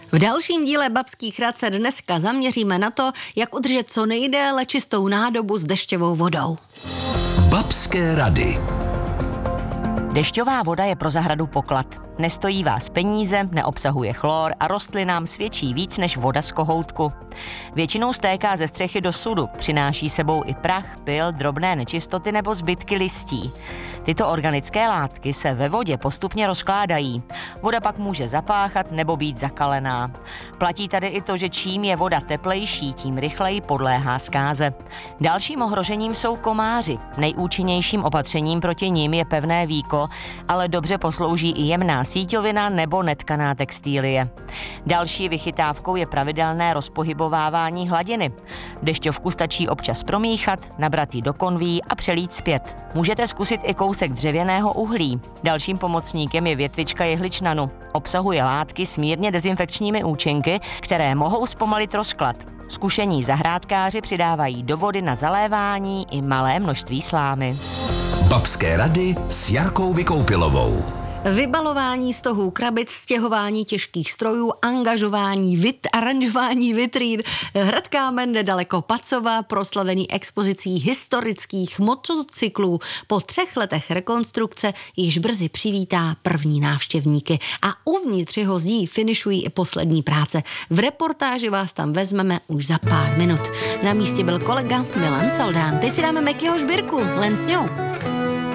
V dalším díle Babských rad se dneska zaměříme na to, jak udržet co nejdéle čistou nádobu s dešťovou vodou. Babské rady. Dešťová voda je pro zahradu poklad. Nestojí vás peníze, neobsahuje chlor a rostlinám svědčí víc než voda z kohoutku. Většinou stéká ze střechy do sudu, přináší sebou i prach, pyl, drobné nečistoty nebo zbytky listí. Tyto organické látky se ve vodě postupně rozkládají. Voda pak může zapáchat nebo být zakalená. Platí tady i to, že čím je voda teplejší, tím rychleji podléhá zkáze. Dalším ohrožením jsou komáři. Nejúčinnějším opatřením proti nim je pevné víko, ale dobře poslouží i jemná síťovina nebo netkaná textílie. Další vychytávkou je pravidelné rozpohybovávání hladiny. Dešťovku stačí občas promíchat, nabrat ji do konví a přelít zpět. Můžete zkusit i kousek dřevěného uhlí. Dalším pomocníkem je větvička jehličnanu. Obsahuje látky s mírně dezinfekčními účinky, které mohou zpomalit rozklad. Zkušení zahrádkáři přidávají do vody na zalévání i malé množství slámy. Babské rady s Jarkou Vykoupilovou. Vybalování stohů krabic, stěhování těžkých strojů, aranžování vitrín, hrad Kámen nedaleko Pacova, proslavený expozicí historických motocyklů. Po 3 letech rekonstrukce již brzy přivítá první návštěvníky a uvnitř jeho zdí finišují i poslední práce. V reportáži vás tam vezmeme už za pár minut. Na místě byl kolega Milan Soldán. Teď si dáme Mekyho Žbírku, len s ňou.